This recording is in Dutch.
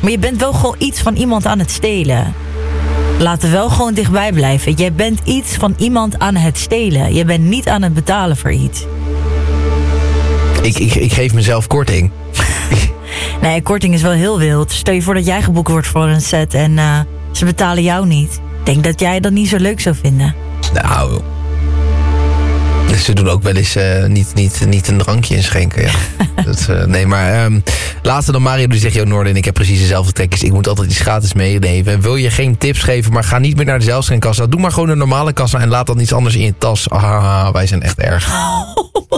Maar je bent wel gewoon iets van iemand aan het stelen. Laten we wel gewoon dichtbij blijven. Jij bent iets van iemand aan het stelen. Je bent niet aan het betalen voor iets. Ik geef mezelf korting. Nee, korting is wel heel wild. Stel je voor dat jij geboekt wordt voor een set en ze betalen jou niet. Ik denk dat jij dat niet zo leuk zou vinden. Nou, ze doen ook wel eens niet een drankje inschenken. Ja. Nee, maar laatste dan Mario, die zegt... Noorden, ik heb precies dezelfde trekjes. Ik moet altijd iets gratis meenemen. Wil je geen tips geven, maar ga niet meer naar de zelfscankassa. Doe maar gewoon een normale kassa en laat dan iets anders in je tas. Ah, wij zijn echt erg.